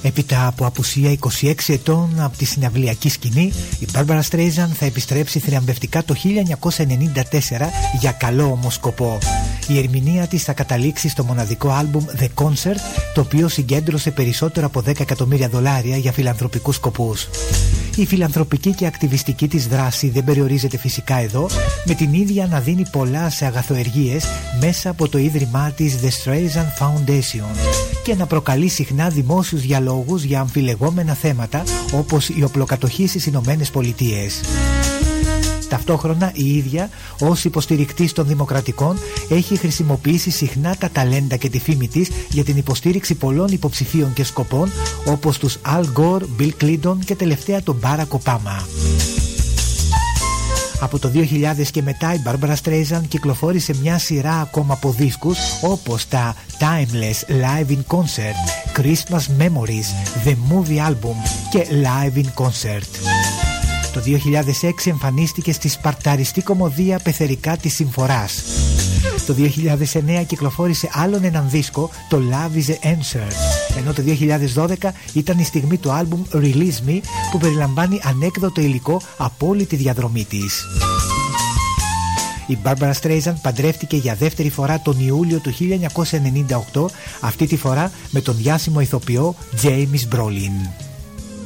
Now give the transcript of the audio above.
Έπειτα από απουσία 26 ετών από τη συναυλιακή σκηνή, η Barbara Streisand θα επιστρέψει θριαμβευτικά το 1994 για καλό όμως σκοπό. Η ερμηνεία της θα καταλήξει στο μοναδικό άλμπουμ The Concert, το οποίο συγκέντρωσε περισσότερο από $10 εκατομμύρια για φιλανθρωπικούς σκοπούς. Η φιλανθρωπική και ακτιβιστική της δράση δεν περιορίζεται φυσικά εδώ, με την ίδια να δίνει πολλά σε αγαθοεργίες μέσα από το ίδρυμά της The Streisand Foundation και να προκαλεί συχνά δημόσιους διαλόγους για αμφιλεγόμενα θέματα όπως η οπλοκατοχή στις Ηνωμένες Πολιτείες. Ταυτόχρονα η ίδια ως υποστηρικτής των Δημοκρατικών έχει χρησιμοποιήσει συχνά τα ταλέντα και τη φήμη της για την υποστήριξη πολλών υποψηφίων και σκοπών όπως τους Al Gore, Bill Clinton και τελευταία τον Barack Obama. Από το 2000 και μετά η Barbara Streisand κυκλοφόρησε μια σειρά ακόμα από δίσκους όπως τα Timeless Live in Concert, Christmas Memories, The Movie Album και Live in Concert. Το 2006 εμφανίστηκε στη σπαρταριστή κομμωδία Πεθερικά της Συμφοράς. Το 2009 κυκλοφόρησε άλλον έναν δίσκο, το Love is the Answer, ενώ το 2012 ήταν η στιγμή του άλμπουμ Release Me, που περιλαμβάνει ανέκδοτο υλικό από όλη τη διαδρομή της. Η Barbara Streisand παντρεύτηκε για δεύτερη φορά τον Ιούλιο του 1998, αυτή τη φορά με τον διάσημο ηθοποιό James Brolin.